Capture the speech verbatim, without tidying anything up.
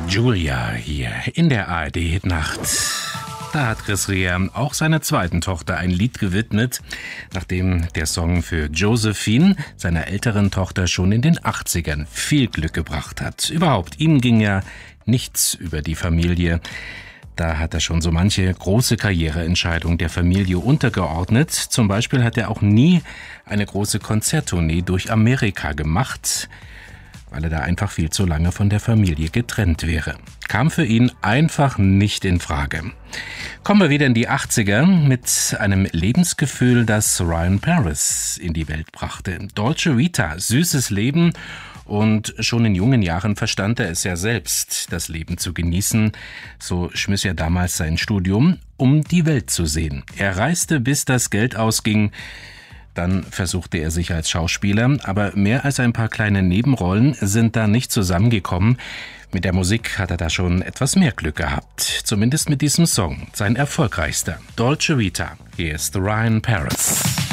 Julia hier in der A R D-Hitnacht. Da hat Chris Rea auch seiner zweiten Tochter ein Lied gewidmet, nachdem der Song für Josephine, seiner älteren Tochter, schon in den achtzigern viel Glück gebracht hat. Überhaupt, ihm ging ja nichts über die Familie. Da hat er schon so manche große Karriereentscheidung der Familie untergeordnet. Zum Beispiel hat er auch nie eine große Konzerttournee durch Amerika gemacht, weil er da einfach viel zu lange von der Familie getrennt wäre. Kam für ihn einfach nicht in Frage. Kommen wir wieder in die achtziger mit einem Lebensgefühl, das Ryan Paris in die Welt brachte. Dolce Vita, süßes Leben. Und schon in jungen Jahren verstand er es ja selbst, das Leben zu genießen. So schmiss er damals sein Studium, um die Welt zu sehen. Er reiste, bis das Geld ausging. Dann versuchte er sich als Schauspieler, aber mehr als ein paar kleine Nebenrollen sind da nicht zusammengekommen. Mit der Musik hat er da schon etwas mehr Glück gehabt. Zumindest mit diesem Song, sein erfolgreichster. Dolce Vita. Hier ist Ryan Paris.